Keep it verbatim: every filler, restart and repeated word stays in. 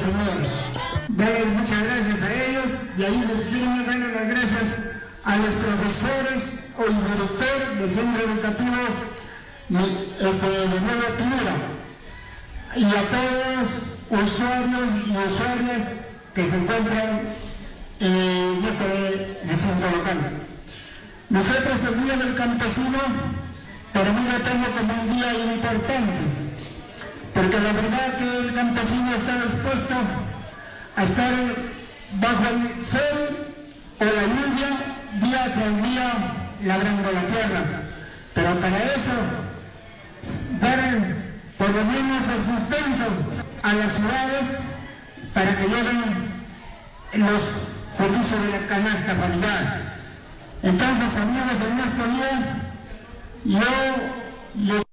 Señor. Darles muchas gracias a ellos y ahí le quiero darle las gracias a los profesores o el director del centro educativo este, de Nueva Primera y a todos usuarios y usuarias que se encuentran en este recinto local. Nosotros el Día del Campesino para mí lo tengo como un día importante, porque la verdad que el campesino está dispuesto a estar bajo el sol o la lluvia día tras día labrando la tierra, pero para eso dar por lo menos el sustento a las ciudades para que lleven los servicios de la canasta familiar. Entonces, amigos, en este día yo les